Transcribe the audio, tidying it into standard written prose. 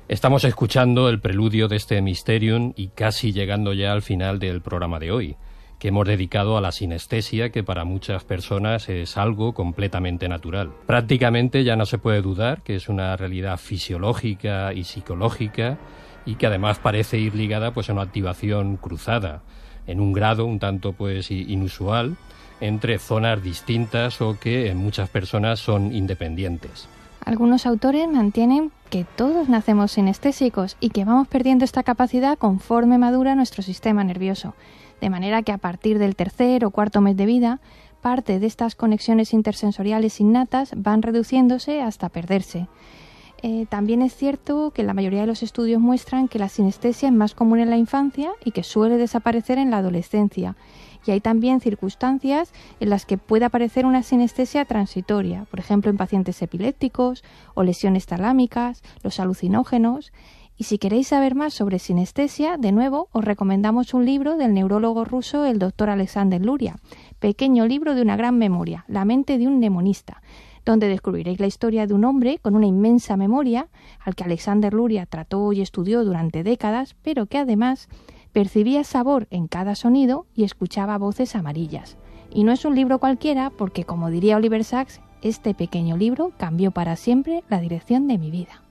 Estamos escuchando el preludio de este Mysterium y casi llegando ya al final del programa de hoy, que hemos dedicado a la sinestesia, que para muchas personas es algo completamente natural. Prácticamente ya no se puede dudar que es una realidad fisiológica y psicológica y que además parece ir ligada pues a una activación cruzada, en un grado un tanto pues inusual, entre zonas distintas o que en muchas personas son independientes. Algunos autores mantienen que todos nacemos sinestésicos y que vamos perdiendo esta capacidad conforme madura nuestro sistema nervioso, de manera que a partir del tercer o cuarto mes de vida, parte de estas conexiones intersensoriales innatas van reduciéndose hasta perderse. También es cierto que la mayoría de los estudios muestran que la sinestesia es más común en la infancia y que suele desaparecer en la adolescencia. Y hay también circunstancias en las que puede aparecer una sinestesia transitoria, por ejemplo en pacientes epilépticos o lesiones talámicas, los alucinógenos. Y si queréis saber más sobre sinestesia, de nuevo os recomendamos un libro del neurólogo ruso, el Dr. Alexander Luria, pequeño libro de una gran memoria, La mente de un mnemonista, donde descubriréis la historia de un hombre con una inmensa memoria, al que Alexander Luria trató y estudió durante décadas, pero que además percibía sabor en cada sonido y escuchaba voces amarillas. Y no es un libro cualquiera porque, como diría Oliver Sacks, este pequeño libro cambió para siempre la dirección de mi vida.